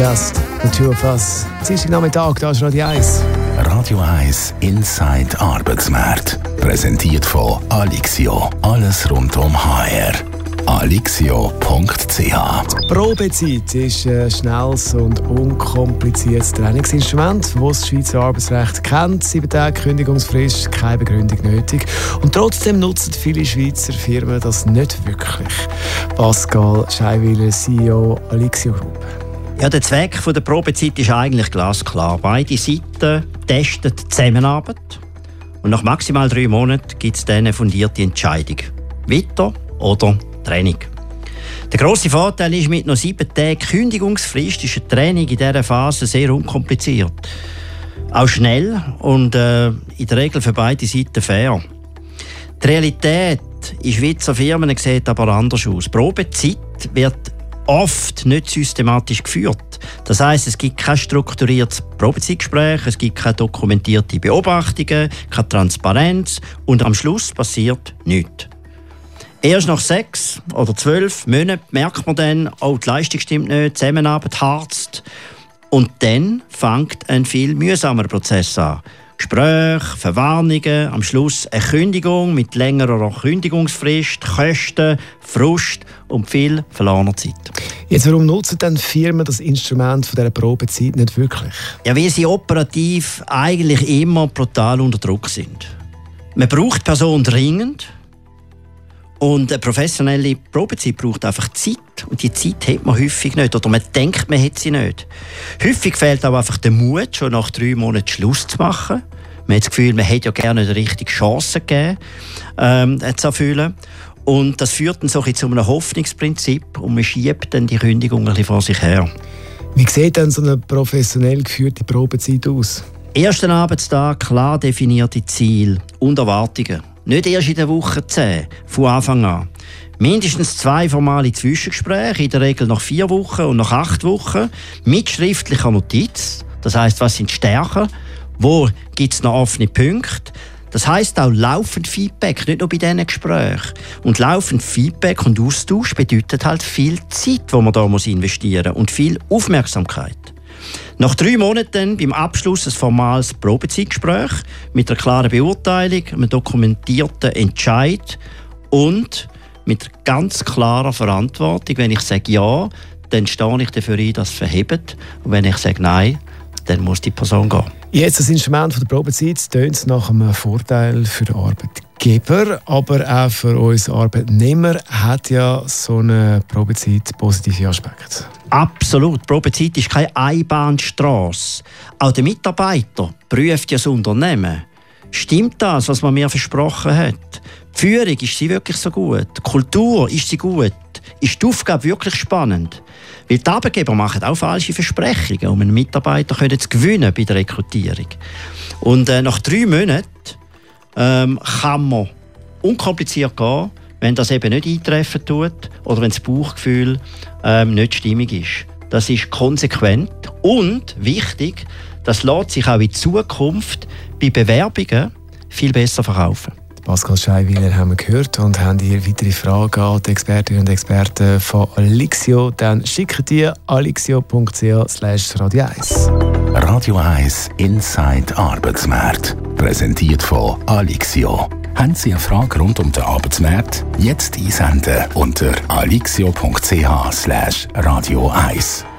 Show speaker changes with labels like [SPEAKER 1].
[SPEAKER 1] Just the two of us. Dienstagnachmittag, da ist Radio 1.
[SPEAKER 2] Radio 1 Inside Arbeitsmarkt. Präsentiert von Alixio. Alles rund um HR. alixio.ch.
[SPEAKER 1] Die Probezeit ist ein schnelles und unkompliziertes Trainingsinstrument, das das Schweizer Arbeitsrecht kennt. 7 Tage Kündigungsfrist, keine Begründung nötig. Und trotzdem nutzen viele Schweizer Firmen das nicht wirklich. Pascal Scheiwiller, CEO Alixio Group.
[SPEAKER 3] Ja, der Zweck der Probezeit ist eigentlich glasklar. Beide Seiten testen die Zusammenarbeit und nach maximal 3 Monaten gibt es dann eine fundierte Entscheidung. Weiter oder Training. Der grosse Vorteil ist, mit noch 7 Tagen Kündigungsfrist ist ein Training in dieser Phase sehr unkompliziert. Auch schnell und in der Regel für beide Seiten fair. Die Realität in Schweizer Firmen sieht aber anders aus. Die Probezeit wird oft nicht systematisch geführt. Das heisst, es gibt kein strukturiertes Probezeitgespräch, es gibt keine dokumentierte Beobachtungen, keine Transparenz und am Schluss passiert nichts. Erst nach 6 oder 12 Monaten merkt man dann, oh, die Leistung stimmt nicht, die Zusammenarbeit harzt. Und dann fängt ein viel mühsamer Prozess an. Gespräche, Verwarnungen, am Schluss eine Kündigung mit längerer Kündigungsfrist, Kosten, Frust und viel verlorener Zeit.
[SPEAKER 1] Jetzt, warum nutzen denn Firmen das Instrument von dieser Probezeit nicht wirklich?
[SPEAKER 3] Ja, weil sie operativ eigentlich immer brutal unter Druck sind. Man braucht die Person dringend. Und eine professionelle Probezeit braucht einfach Zeit. Und die Zeit hat man häufig nicht. Oder man denkt, man hätte sie nicht. Häufig fehlt aber einfach der Mut, schon nach 3 Monaten Schluss zu machen. Man hat das Gefühl, man hätte ja gerne eine richtige Chance gegeben, zu erfüllen. Und das führt dann so zu einem Hoffnungsprinzip. Und man schiebt dann die Kündigung ein bisschen vor sich her.
[SPEAKER 1] Wie sieht denn so eine professionell geführte Probezeit aus?
[SPEAKER 3] Ersten Arbeitstag, klar definierte Ziele und Erwartungen. Nicht erst in der Woche 10, von Anfang an. Mindestens 2 formale Zwischengespräche, in der Regel nach 4 Wochen und nach 8 Wochen, mit schriftlicher Notiz. Das heisst, was sind die Stärken? Wo gibt es noch offene Punkte? Das heisst auch laufend Feedback, nicht nur bei diesen Gesprächen. Und laufend Feedback und Austausch bedeutet halt viel Zeit, die man da investieren muss und viel Aufmerksamkeit. Nach 3 Monaten beim Abschluss ein formales Probezeitgespräch mit einer klaren Beurteilung, einem dokumentierten Entscheid und mit einer ganz klaren Verantwortung. Wenn ich sage ja, dann stehe ich dafür ein, dass es verhebt. Und wenn ich sage nein, dann muss die Person gehen.
[SPEAKER 1] Jetzt das Instrument der Probezeit tönt nach einem Vorteil für den Arbeitgeber, aber auch für uns Arbeitnehmer hat ja so eine Probezeit positive Aspekte.
[SPEAKER 3] Absolut. Die Probezeit ist keine Einbahnstrasse. Auch der Mitarbeiter prüft ja das Unternehmen. Stimmt das, was man mir versprochen hat? Die Führung, ist sie wirklich so gut? Die Kultur, ist sie gut? Ist die Aufgabe wirklich spannend? Weil die Arbeitgeber machen auch falsche Versprechungen, um einen Mitarbeiter zu gewinnen bei der Rekrutierung. Und nach 3 Monaten kann man unkompliziert gehen, wenn das eben nicht eintreffen tut oder wenn das Bauchgefühl nicht stimmig ist. Das ist konsequent und wichtig, das lässt sich auch in Zukunft bei Bewerbungen viel besser verkaufen.
[SPEAKER 1] Pascal Scheiwiller haben wir gehört und haben hier weitere Fragen an die Expertinnen und Experten von Alixio. Dann schicken die alixio.ch/Radio 1.
[SPEAKER 2] Radio 1 Inside Arbeitsmarkt. Präsentiert von Alixio. Haben Sie eine Frage rund um den Arbeitsmarkt? Jetzt einsenden unter alixio.ch/Radio 1.